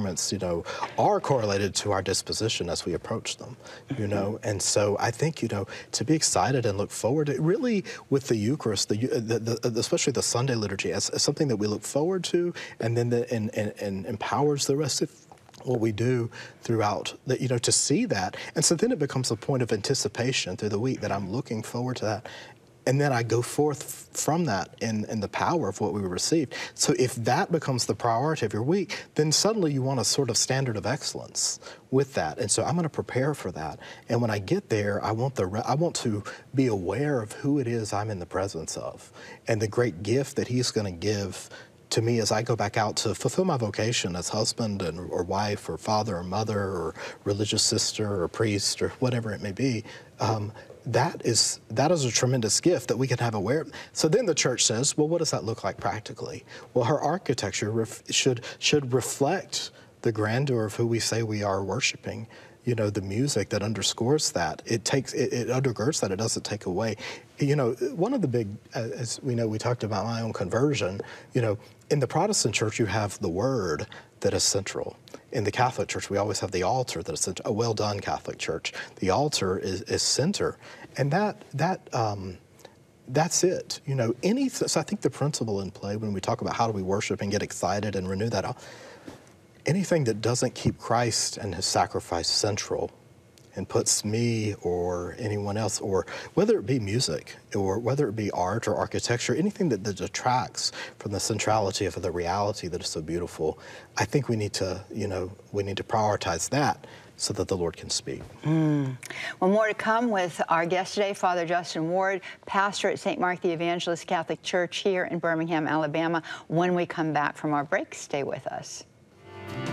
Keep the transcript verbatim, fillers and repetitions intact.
sacraments, you know, are correlated to our disposition as we approach them, you know. And so I think, you know, to be excited and look forward to really with the Eucharist, the, the, the especially the Sunday liturgy, as, as something that we look forward to, and then the, and, and, and empowers the rest of what we do throughout, the, you know, to see that. And so then it becomes a point of anticipation through the week that I'm looking forward to that. And then I go forth from that in, in the power of what we received. So if that becomes the priority of your week, then suddenly you want a sort of standard of excellence with that. And so I'm going to prepare for that. And when I get there, I want, the, I want to be aware of who it is I'm in the presence of and the great gift that he's going to give to me as I go back out to fulfill my vocation as husband and, or wife or father or mother or religious sister or priest or whatever it may be. Um, That is, that is a tremendous gift that we can have aware of. So then the church says, well, what does that look like practically? Well, her architecture ref, should, should reflect the grandeur of who we say we are worshiping. You know, the music that underscores that. It takes, it, it undergirds that, it doesn't take away. You know, one of the big, as we know, we talked about my own conversion, you know, in the Protestant church, you have the word that is central. In the Catholic Church, we always have the altar that is central. A well-done Catholic Church. The altar is, is center. And that, that, um, that's it. You know, any, so I think the principle in play when we talk about how do we worship and get excited and renew that, anything that doesn't keep Christ and his sacrifice central and puts me or anyone else, or whether it be music or whether it be art or architecture, anything that, that detracts from the centrality of the reality that is so beautiful, I think we need to, you know, we need to prioritize that so that the Lord can speak. Mm. Well, more to come with our guest today, Father Justin Ward, pastor at Saint Mark the Evangelist Catholic Church here in Birmingham, Alabama. When we come back from our break, stay with us.